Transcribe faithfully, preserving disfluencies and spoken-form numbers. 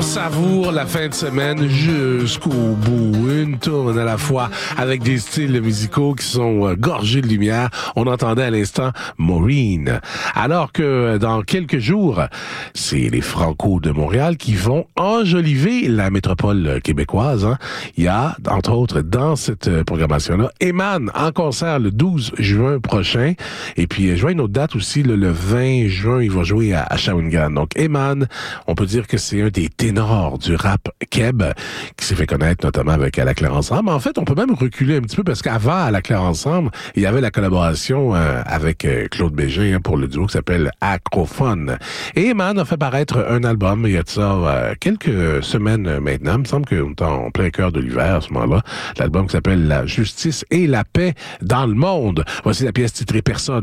savoure la fin de semaine jusqu'au bout. Une tourne à la fois avec des styles musicaux qui sont euh, gorgés de lumière. On entendait à l'instant Maureen. Alors que dans quelques jours, c'est les Franco de Montréal qui vont enjoliver la métropole québécoise. Hein. Il y a, entre autres, dans cette programmation-là, Eman en concert le douze juin prochain. Et puis, je vois une autre date aussi, le, le vingt juin, il va jouer à, à Shawinigan. Donc, Eman, on peut dire que c'est un des ténors du rap keb qui s'est fait connaître notamment avec À la Claire Ensemble. En fait, on peut même reculer un petit peu parce qu'avant À la Claire Ensemble, il y avait la collaboration euh, avec euh, Claude Bégin hein, pour le duo qui s'appelle Acrophone. Et Eman a fait paraître un album il y a de ça euh, quelques semaines maintenant. Il me semble qu'on est en plein cœur de l'hiver à ce moment-là. L'album qui s'appelle La justice et la paix dans le monde. Voici la pièce titrée Personne.